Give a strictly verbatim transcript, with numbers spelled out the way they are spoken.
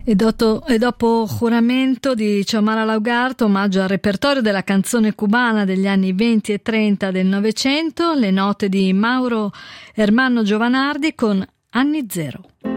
E dopo, e dopo Juramento di Xiomara Laugart, omaggio al repertorio della canzone cubana degli anni venti e trenta del Novecento, le note di Mauro Ermanno Giovanardi con Anni Zero.